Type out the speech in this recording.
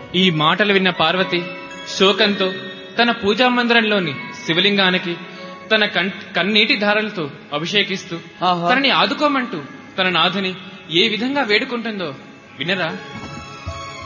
ఈ మాటలు విన్న పార్వతి శోకంతో తన పూజా మందిరంలోని శివలింగానికి తన కన్నీటి ధారలతో అభిషేకిస్తూ తనని ఆదుకోమంటూ తన నాథుని ఏ విధంగా వేడుకుంటుందో వినరా.